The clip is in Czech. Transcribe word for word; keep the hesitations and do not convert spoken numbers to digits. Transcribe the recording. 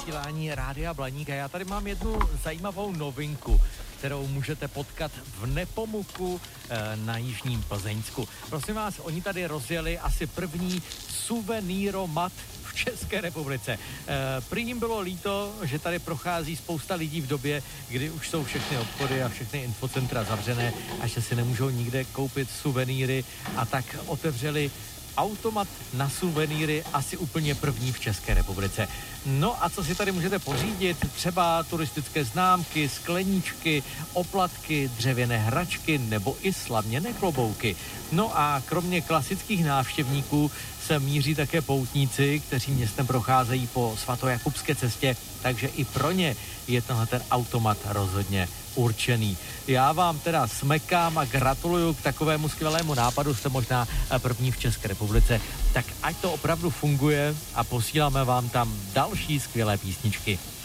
vysílání Rádia Blaník a já tady mám jednu zajímavou novinku, kterou můžete potkat v Nepomuku e, na Jižním Plzeňsku. Prosím vás, oni tady rozjeli asi první suvenýromat v České republice. E, prý jim bylo líto, že tady prochází spousta lidí v době, kdy už jsou všechny obchody a všechny infocentra zavřené a že si nemůžou nikde koupit suvenýry, a tak otevřeli automat na suvenýry, asi úplně první v České republice. No a co si tady můžete pořídit? Třeba turistické známky, skleníčky, oplatky, dřevěné hračky nebo i slaměné klobouky. No a kromě klasických návštěvníků se míří také poutníci, kteří městem procházejí po svatojakubské cestě, takže i pro ně je tenhle ten automat rozhodně určený. Já vám teda smekám a gratuluju k takovému skvělému nápadu, jste možná první v České republice, tak ať to opravdu funguje a posíláme vám tam další skvělé písničky.